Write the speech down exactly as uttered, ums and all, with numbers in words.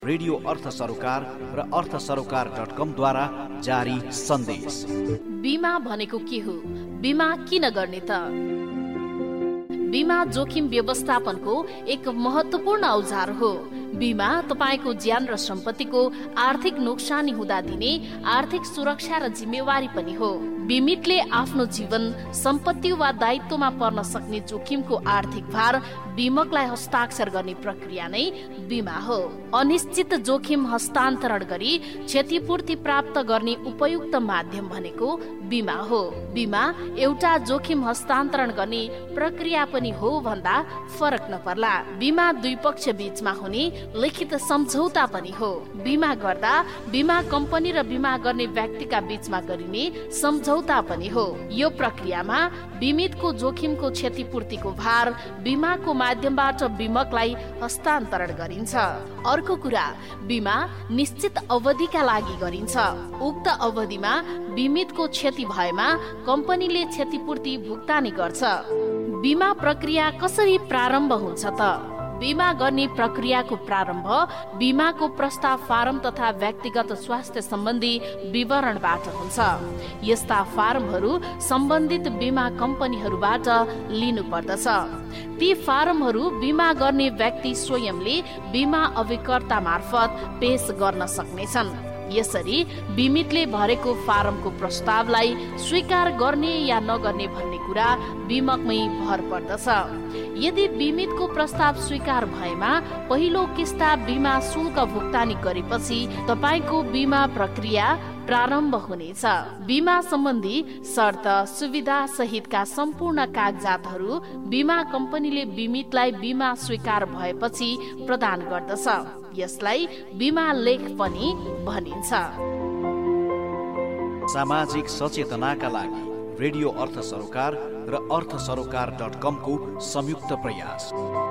Radio अर्थ सरोकार र अर्थ सरोकार डट कम द्वारा जारी सन्देश। बीमा भनेको के हो? बीमा किन गर्ने त? बीमा जोखिम व्यवस्थापनको एक महत्त्वपूर्ण औजार हो। बीमा तपाईको ज्यान र सम्पत्तिको आर्थिक नोक्सानी हुँदा दिने आर्थिक सुरक्षा र जिम्मेवारी पनि हो। बीमितले आफ्नो जीवन, सम्पत्ति वा दायित्वमा पर्न सक्ने जोखिमको आर्थिक भार बीमकलाई हस्ताक्षर गर्ने प्रक्रिया नै बीमा हो। अनिश्चित जोखिम हस्तान्तरण गरी क्षतिपूर्ति प्राप्त गर्ने उपयुक्त माध्यम भनेको बीमा हो। बीमा एउटा जोखिम हस्तान्तरण गर्ने प्रक्रिया पनि हो भन्दा फरक नपर्ला। बीमा दुई पक्ष बीचमा हुने लिखित सम्झौता पनि हो। बीमा गर्दा बीमा कम्पनी र बीमा गर्ने व्यक्तिका बीचमा गरिने सम्झौता पनि हो। यो प्रक्रियामा बीमितको जोखिमको क्षतिपूर्तिको भार बीमाको माध्यमबाट बीमकलाई हस्तान्तरण गरिन्छ। अर्को कुरा, बीमा निश्चित अवधिका लागि गरिन्छ। उक्त अवधिमा बीमितको क्षति भएमा कम्पनीले क्षतिपूर्ति भुक्तानी गर्छ। बीमा प्रक्रिया कसरी प्रारम्भ हुन्छ त? बीमा गर्ने प्रक्रियाको प्रारम्भ बीमाको प्रस्ताव फारम तथा व्यक्तिगत स्वास्थ्य सम्बन्धी विवरणबाट हुन्छ। यस्ता फारमहरू सम्बन्धित बीमा कम्पनीहरूबाट लिनु पर्दछ। ती फारमहरू बीमा गर्ने व्यक्ति स्वयंले बीमा अभिकर्ता मार्फत पेश गर्न सक्नेछन्। यसरी बीमितले भरेको फारमको प्रस्तावलाई स्वीकार गर्ने या नगर्ने भन्ने कुरा बीमकमै भर पर्दछ। यदि बीमितको प्रस्ताव स्वीकार भएमा पहिलो किस्ता बीमा शुल्क भुक्तानी गरेपछि तपाईको बीमा प्रक्रिया प्रारम्भ हुनेछ। बीमा सम्बन्धी शर्त सुविधा सहितका सम्पूर्ण कागजातहरू बीमा कम्पनीले बीमितलाई बीमा स्वीकार भएपछि प्रदान गर्दछ। यसलाई बीमा लेख पनि भनिन्छ। सामाजिक सचेतनाका लागि रेडियो अर्थ सरोकार र अर्थ सरोकार डट कम को संयुक्त प्रयास।